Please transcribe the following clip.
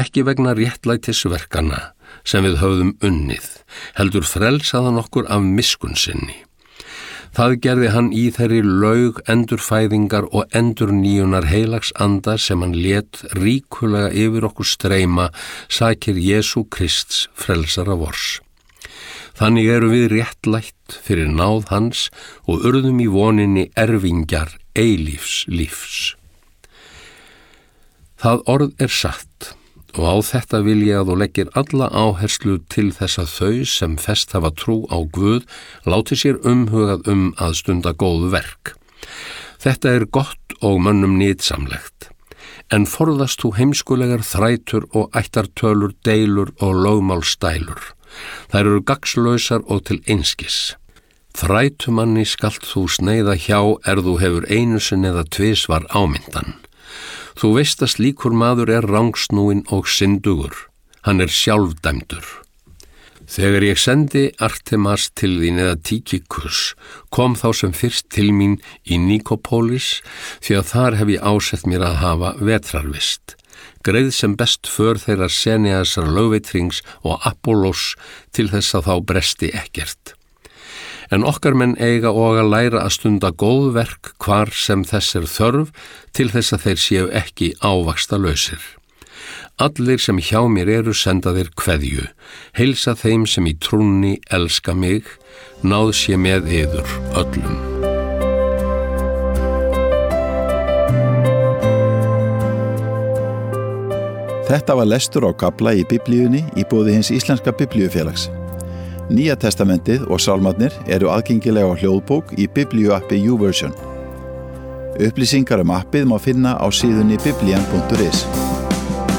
ekki vegna réttlætisverkana sem við höfðum unnið, heldur frelsaði hann okkur af miskunn sinni. Það gerði hann í þeirri laug endurfæðingar og endurnýjunar heilags anda sem hann lét ríkulega yfir okkur streyma sakir Jesú Krists frelsara vors. Þannig erum við réttlætt fyrir náð hans og urðum í voninni erfingjar eilífs lífs. Það orð satt og á þetta vil ég að þú leggir alla áherslu til þess að þau sem fest hafa trú á Guð láti sér umhugað að stunda góð verk. Þetta gott og mönnum nytsamlegt. En forðast þú heimskulegar þrætur og ættartölur, deilur og lögmálstælur. Þær eru gagnslausar og til einskis. Þrætumanni skalt þú sneiða hjá þú hefur einu sinni eða tvisvar ámyndan. Þú veist að slíkur maður rangsnúinn og syndugur. Hann sjálfdæmdur. Þegar ég sendi Artemas til þín eða Tíkikus, kom þá sem fyrst til mín í Nikópolis, því að þar hef ég ásett mér að hafa vetrarvist. Greið sem best för þeirra Seneasar lögveitrings og Apollos til þess að þá bresti ekkert. En okkar menn eiga og að læra að stunda góð verk hvar sem þess þörf til þess að þeir séu ekki ávaxtalausir. Allir sem hjá mér senda þér kveðju, heilsa þeim sem í trúnni elska mig, náð sé með yður öllum. Þetta var lestur á kafla í Biblíunni í boði hins íslenska Biblíufélags. Nýja testamentið og sálmarnir aðgengilega á hljóðbók í Biblíuappi YouVersion. Upplýsingar appið má finna á síðunni biblian.is.